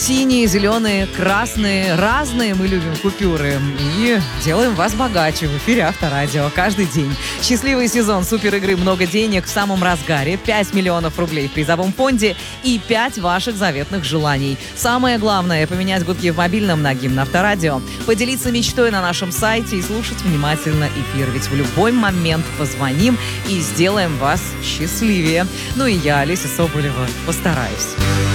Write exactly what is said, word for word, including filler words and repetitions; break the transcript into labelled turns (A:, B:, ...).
A: Синие, зеленые, красные, разные мы любим купюры. И делаем вас богаче в эфире Авторадио каждый день. Счастливый сезон супер игры «Много денег» в самом разгаре. пять миллионов рублей в призовом фонде и пять ваших заветных желаний. Самое главное – поменять гудки в мобильном на гимн Авторадио, поделиться мечтой на нашем сайте и слушать внимательно эфир. Ведь в любой момент позвоним и сделаем вас счастливее. Ну и я, Олеся Соболева, постараюсь.